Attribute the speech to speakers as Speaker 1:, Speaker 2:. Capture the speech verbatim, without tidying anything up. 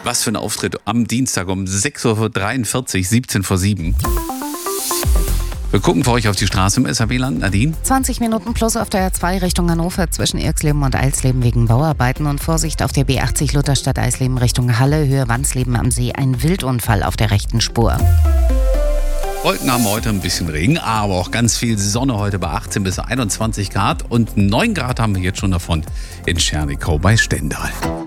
Speaker 1: Was für ein Auftritt am Dienstag um sechs Uhr dreiundvierzig, siebzehn vor sieben. Wir gucken für euch auf die Straße im S H W-Land. Nadine?
Speaker 2: zwanzig Minuten plus auf der A zwei Richtung Hannover zwischen Irxleben und Eisleben wegen Bauarbeiten und Vorsicht auf der B achtzig Lutherstadt-Eisleben Richtung Halle, Höhe Wansleben am See. Ein Wildunfall auf der rechten Spur.
Speaker 1: Wolken haben heute ein bisschen Regen, aber auch ganz viel Sonne heute bei achtzehn bis einundzwanzig Grad und neun Grad haben wir jetzt schon davon in Tschernichow bei Stendal.